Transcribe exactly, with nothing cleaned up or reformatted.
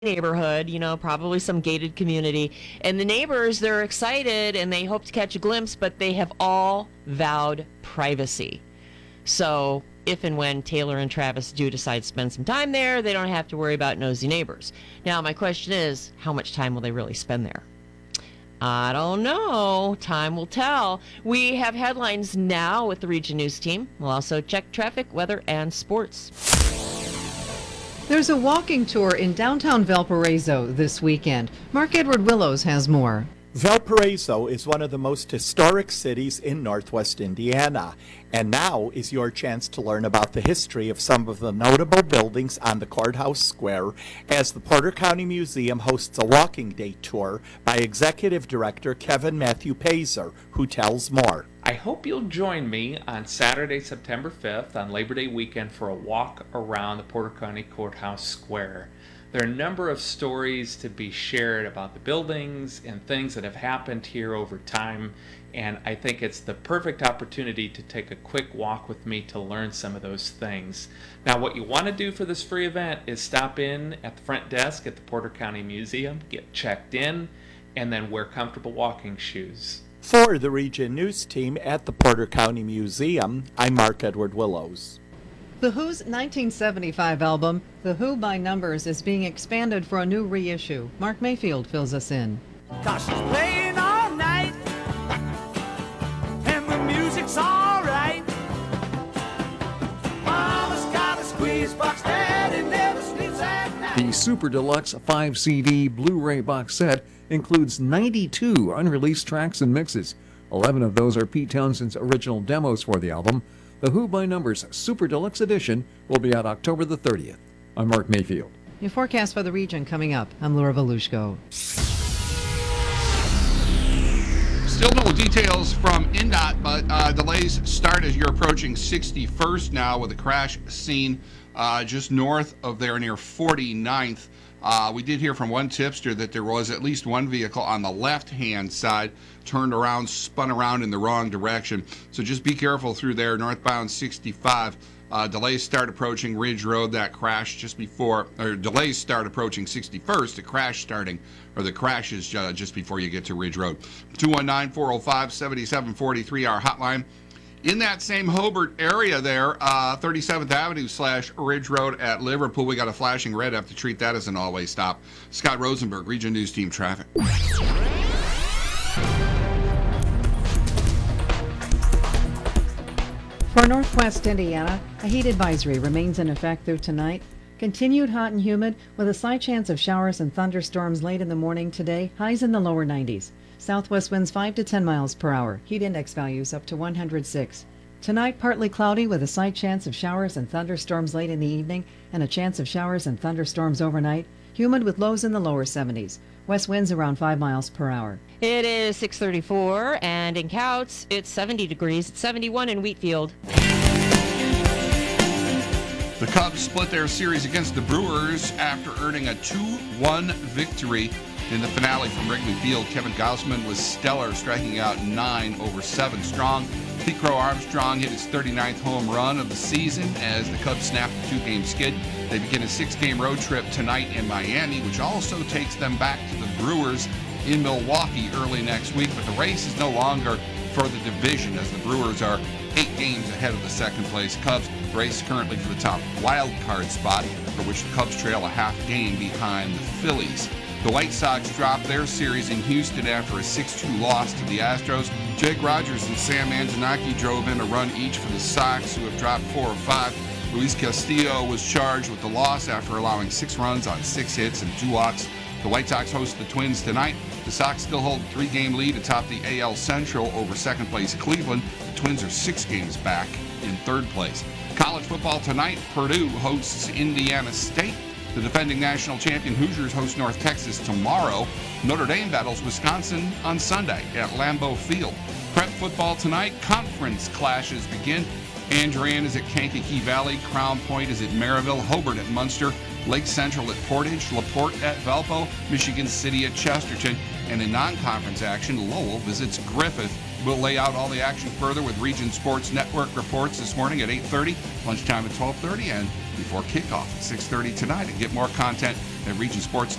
neighborhood, you know, probably some gated community. And the neighbors, they're excited and they hope to catch a glimpse, but they have all vowed privacy. So if and when Taylor and Travis do decide to spend some time there, they don't have to worry about nosy neighbors. Now, my question is, how much time will they really spend there? I don't know. Time will tell. We have headlines now with the Region News team. We'll also check traffic, weather, and sports. There's a walking tour in downtown Valparaiso this weekend. Mark Edward Willows has more. Valparaiso is one of the most historic cities in northwest Indiana, and now is your chance to learn about the history of some of the notable buildings on the courthouse square as the Porter County Museum hosts a walking day tour by Executive Director Kevin Matthew Pazer, who tells more. I hope you'll join me on Saturday, September fifth, on Labor Day weekend for a walk around the Porter County Courthouse Square. There are a number of stories to be shared about the buildings and things that have happened here over time, and I think it's the perfect opportunity to take a quick walk with me to learn some of those things. Now, what you want to do for this free event is stop in at the front desk at the Porter County Museum, get checked in, and then wear comfortable walking shoes. For the Region News team at the Porter County Museum, I'm Mark Edward Willows. The Who's nineteen seventy-five album, The Who by Numbers, is being expanded for a new reissue. Mark Mayfield fills us in. Cause she's playing all night, and the music's alright. Mama's got a squeeze box, Daddy never sleeps at night. The Super Deluxe five C D Blu-ray box set includes ninety-two unreleased tracks and mixes. eleven of those are Pete Townshend's original demos for the album. The Who by Numbers Super Deluxe Edition will be out October the thirtieth. I'm Mark Mayfield. Your forecast for the region coming up. I'm Laura Volushko. Still no details from N D O T, but uh, delays start as you're approaching sixty-first now with a crash scene uh, just north of there near forty-ninth. Uh, we did hear from one tipster that there was at least one vehicle on the left-hand side turned around, spun around in the wrong direction. So just be careful through there, northbound sixty-five. Uh, delays start approaching Ridge Road, that crash just before, or delays start approaching sixty-first, the crash starting, or the crash is uh, just before you get to Ridge Road. two one nine, four oh five, seven seven four three, our hotline. In that same Hobart area there, uh, thirty-seventh Avenue slash Ridge Road at Liverpool, we got a flashing red. Have to treat that as an all-way stop. Scott Rosenberg, Region News Team Traffic. For Northwest Indiana, a heat advisory remains in effect through tonight. Continued hot and humid with a slight chance of showers and thunderstorms late in the morning today, highs in the lower nineties. Southwest winds five to ten miles per hour. Heat index values up to one hundred six. Tonight, partly cloudy with a slight chance of showers and thunderstorms late in the evening and a chance of showers and thunderstorms overnight. Humid with lows in the lower seventies. West winds around five miles per hour. It is six thirty-four, and in Couts, it's seventy degrees. It's seventy-one in Wheatfield. The Cubs split their series against the Brewers after earning a two one victory in the finale from Wrigley Field. Kevin Gausman was stellar, striking out nine over seven strong. Pete Crow Armstrong hit his thirty-ninth home run of the season as the Cubs snapped a two-game skid. They begin a six-game road trip tonight in Miami, which also takes them back to the Brewers in Milwaukee early next week. But the race is no longer for the division as the Brewers are eight games ahead of the second-place Cubs. Race currently for the top wild card spot, for which the Cubs trail a half game behind the Phillies. The White Sox dropped their series in Houston after a six two loss to the Astros. Jake Rogers and Sam Antonaki drove in a run each for the Sox, who have dropped four of five. Luis Castillo was charged with the loss after allowing six runs on six hits and two walks. The White Sox host the Twins tonight. The Sox still hold a three-game lead atop the A L Central over second-place Cleveland. The Twins are six games back in third place. College football tonight, Purdue hosts Indiana State. The defending national champion Hoosiers host North Texas tomorrow. Notre Dame battles Wisconsin on Sunday at Lambeau Field. Prep football tonight, conference clashes begin. Andrean is at Kankakee Valley, Crown Point is at Maryville, Hobart at Munster, Lake Central at Portage, LaPorte at Valpo, Michigan City at Chesterton, and in non-conference action, Lowell visits Griffith. We'll lay out all the action further with Region Sports Network reports this morning at eight thirty, lunchtime at twelve thirty, and before kickoff at six thirty tonight. And get more content at region sports